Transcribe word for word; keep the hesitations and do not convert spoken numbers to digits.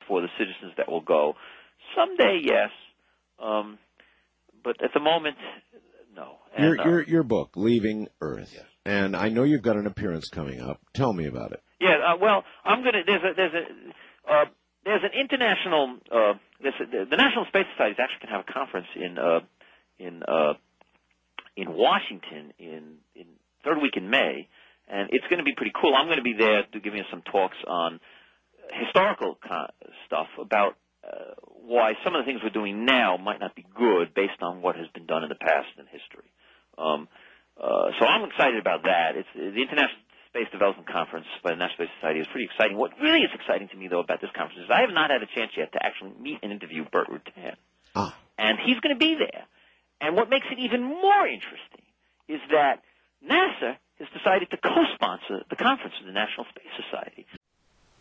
for the citizens that will go. Someday, yes, um, but at the moment, no. And, your, your, uh, your book, Leaving Earth, yes. and I know you've got an appearance coming up. Tell me about it. Yeah, uh, well, I'm gonna. There's a there's a uh, there's an international. Uh, there's a, the, the National Space Society is actually going to have a conference in uh, in uh, in Washington in in third week in May, and it's going to be pretty cool. I'm going to be there to giving us some talks on historical co- stuff about uh, why some of the things we're doing now might not be good based on what has been done in the past in history. Um, uh, so I'm excited about that. It's the International Space Development Conference by the National Space Society is pretty exciting. What really is exciting to me, though, about this conference is I have not had a chance yet to actually meet and interview Burt Rutan. Ah. And he's going to be there. And what makes it even more interesting is that NASA has decided to co-sponsor the conference of the National Space Society.